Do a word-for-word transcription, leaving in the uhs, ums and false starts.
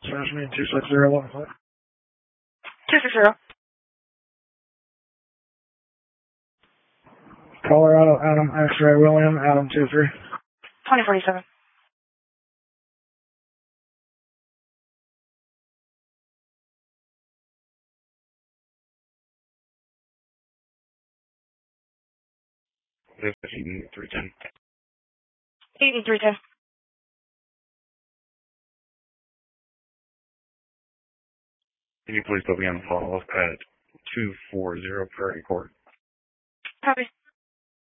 Smash me two six zero one five. two six zero. Colorado, Adam, X-ray, William, Adam two three. twenty forty-seven. Eaton three ten. Eaton three ten. Can you please put me on the follow-up at two four zero Prairie Court? Copy.